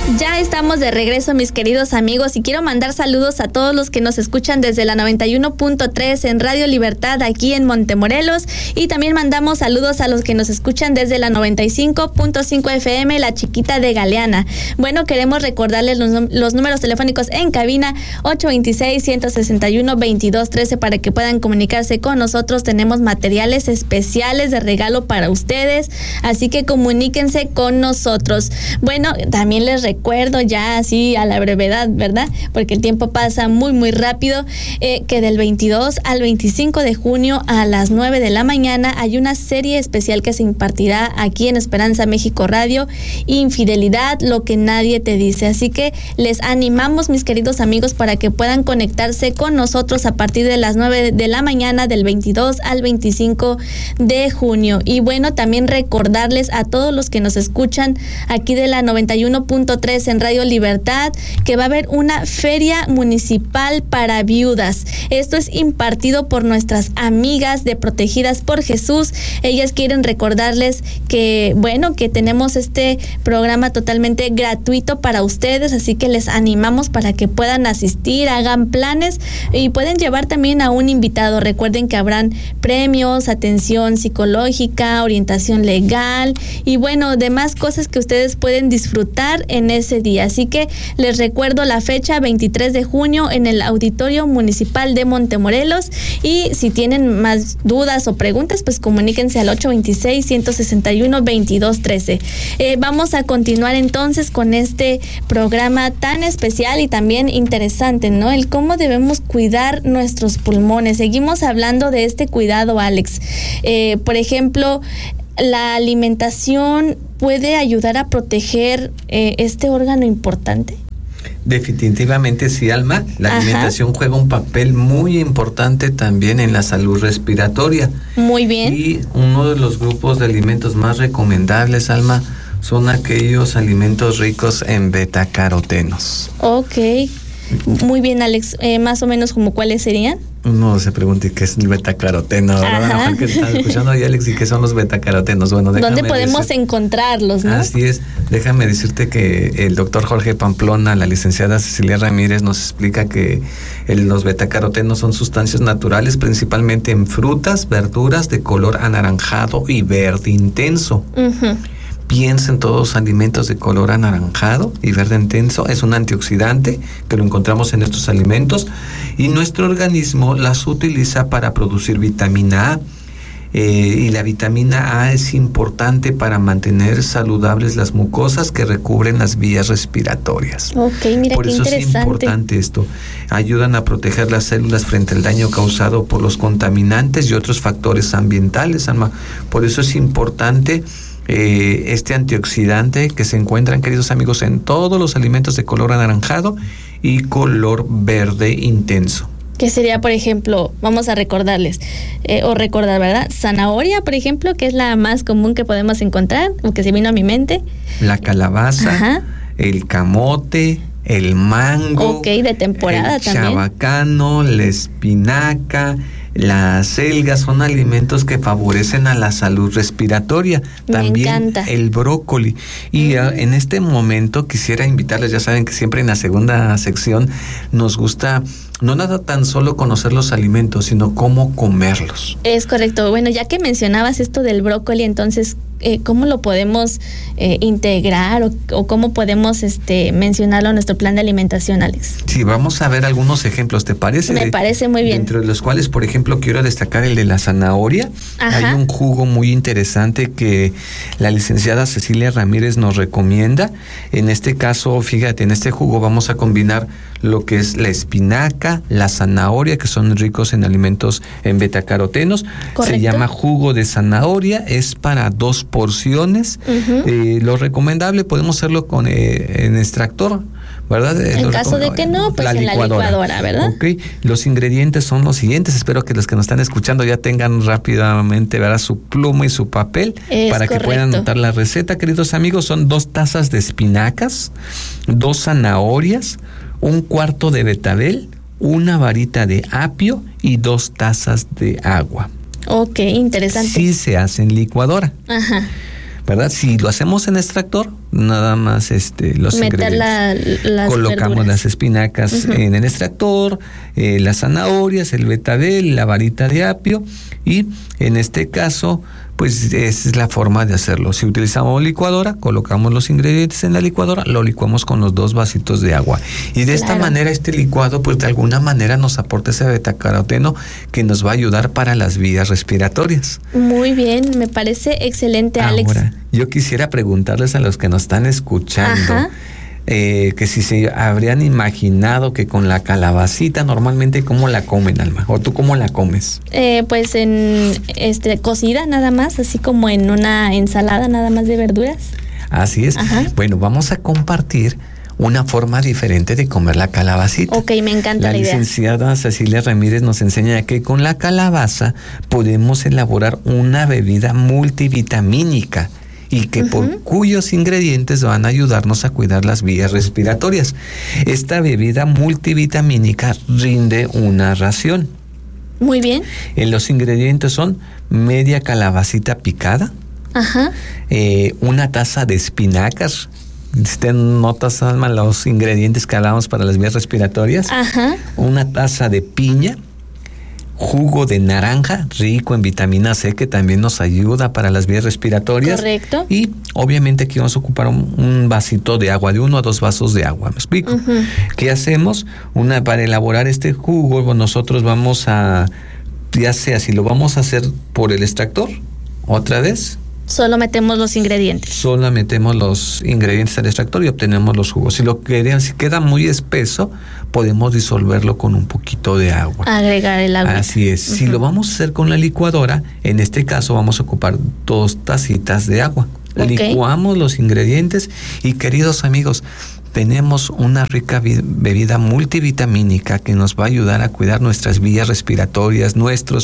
Ya estamos de regreso, mis queridos amigos, y quiero mandar saludos a todos los que nos escuchan desde la 91.3 en Radio Libertad aquí en Montemorelos, y también mandamos saludos a los que nos escuchan desde la 95.5 FM La Chiquita de Galeana. Bueno, queremos recordarles los números telefónicos en cabina 826-161-2213 para que puedan comunicarse con nosotros. Tenemos materiales especiales de regalo para ustedes, así que comuníquense con nosotros. Bueno, también les recuerdo ya así a la brevedad, ¿verdad? Porque el tiempo pasa muy, muy rápido, que del 22 al 25 de junio a las 9 de la mañana hay una serie especial que se impartirá aquí en Esperanza México Radio, Infidelidad, lo que nadie te dice. Así que les animamos, mis queridos amigos, para que puedan conectarse con nosotros a partir de las 9 de la mañana del 22 al 25 de junio. Y bueno, también recordarles a todos los que nos escuchan aquí de la 91.3 en Radio Libertad que va a haber una feria municipal para viudas. Esto es impartido por nuestras amigas de Protegidas por Jesús. Ellas quieren recordarles que, bueno, que tenemos este programa totalmente gratuito para ustedes, así que les animamos para que puedan asistir, hagan planes y pueden llevar también a un invitado. Recuerden que habrán premios, atención psicológica, orientación legal y bueno, demás cosas que ustedes pueden disfrutar en ese día. Así que les recuerdo la fecha, 23 de junio en el Auditorio Municipal de Montemorelos, y si tienen más dudas o preguntas, pues comuníquense al 826-161-2213. Vamos a continuar entonces con este programa tan especial y también interesante, ¿no? El cómo debemos cuidar nuestros pulmones. Seguimos hablando de este cuidado, Alex. Por ejemplo, ¿la alimentación puede ayudar a proteger este órgano importante? Definitivamente sí, Alma. La alimentación juega un papel muy importante también en la salud respiratoria. Muy bien. Y uno de los grupos de alimentos más recomendables, Alma, son aquellos alimentos ricos en betacarotenos. Ok. Muy bien, Alex. Más o menos, ¿como cuáles serían? Uno se pregunta qué es el betacaroteno, ¿verdad? Que está escuchando ahí, Alex, ¿y qué son los betacarotenos? Bueno, ¿dónde podemos encontrarlos, no? Así es. Déjame decirte que el doctor Jorge Pamplona, la licenciada Cecilia Ramírez, nos explica que los betacarotenos son sustancias naturales, principalmente en frutas, verduras de color anaranjado y verde intenso. Piensa en todos los alimentos de color anaranjado y verde intenso. Es un antioxidante que lo encontramos en estos alimentos y nuestro organismo las utiliza para producir vitamina A. Y la vitamina A es importante para mantener saludables las mucosas que recubren las vías respiratorias. Mira, por eso es importante esto. Ayudan a proteger las células frente al daño causado por los contaminantes y otros factores ambientales, Alma. Por eso es importante este antioxidante que se encuentran, queridos amigos, en todos los alimentos de color anaranjado y color verde intenso. ¿Qué sería, por ejemplo, vamos a recordarles, ¿verdad? Zanahoria, por ejemplo, que es la más común que podemos encontrar, o que se vino a mi mente. La calabaza, el camote, el mango. De temporada el también. El chabacano, la espinaca, las selgas, son alimentos que favorecen a la salud respiratoria. También me encanta. El brócoli. Y en este momento quisiera invitarles, ya saben que siempre en la segunda sección nos gusta no nada tan solo conocer los alimentos, sino cómo comerlos. Es correcto. Bueno, ya que mencionabas esto del brócoli, entonces, ¿cómo lo podemos integrar o cómo podemos mencionarlo en nuestro plan de alimentación, Alex? Sí, vamos a ver algunos ejemplos, ¿te parece? Me parece muy bien. Entre los cuales, por ejemplo, quiero destacar el de la zanahoria. Hay un jugo muy interesante que la licenciada Cecilia Ramírez nos recomienda. En este caso, fíjate, en este jugo vamos a combinar lo que es la espinaca, la zanahoria, que son ricos en alimentos en betacarotenos. Correcto. Se llama jugo de zanahoria, es para 2 porciones. Lo recomendable, podemos hacerlo con en extractor, ¿verdad? En caso de que no, pues en la licuadora, ¿verdad? Los ingredientes son los siguientes. Espero que los que nos están escuchando ya tengan rápidamente, ¿verdad?, su pluma y su papel para que puedan anotar la receta, queridos amigos. Son 2 tazas de espinacas, 2 zanahorias, 1/4 de betabel, 1 varita de apio y 2 tazas de agua. Interesante. Sí se hace en licuadora. ¿verdad? Si lo hacemos en extractor, nada más los ingredientes. Colocamos verduras. Las espinacas en el extractor, las zanahorias, el betabel, la varita de apio, y en este caso, pues esa es la forma de hacerlo. Si utilizamos licuadora, colocamos los ingredientes en la licuadora, lo licuamos con los 2 vasitos de agua. Y de esta manera este licuado, pues de alguna manera nos aporta ese betacaroteno que nos va a ayudar para las vías respiratorias. Muy bien, me parece excelente, Alex. Ahora, yo quisiera preguntarles a los que nos están escuchando, que si se habrían imaginado que con la calabacita normalmente ¿cómo la comen, Alma? ¿O tú cómo la comes? Pues en cocida nada más, así como en una ensalada nada más de verduras. Así es. Bueno, vamos a compartir una forma diferente de comer la calabacita. Ok, me encanta la idea. La licenciada Cecilia Ramírez nos enseña que con la calabaza podemos elaborar una bebida multivitamínica y que por cuyos ingredientes van a ayudarnos a cuidar las vías respiratorias. Esta bebida multivitamínica rinde una ración. Muy bien. Los ingredientes son media calabacita picada, una taza de espinacas. ¿Usted notas, Alma, los ingredientes que hablamos para las vías respiratorias? Una taza de piña, jugo de naranja, rico en vitamina C, que también nos ayuda para las vías respiratorias. Correcto. Y obviamente aquí vamos a ocupar un vasito de agua, de 1 a 2 vasos de agua, ¿me explico? ¿Qué hacemos? Para elaborar este jugo, nosotros vamos a, ya sea si lo vamos a hacer por el extractor, otra vez, solo metemos los ingredientes. Solo metemos los ingredientes al extractor y obtenemos los jugos. Si queda muy espeso, podemos disolverlo con un poquito de agua. Agregar el agua. Así es. Si lo vamos a hacer con la licuadora, en este caso vamos a ocupar 2 tacitas de agua. Licuamos los ingredientes y, queridos amigos, tenemos una rica bebida multivitamínica que nos va a ayudar a cuidar nuestras vías respiratorias, nuestros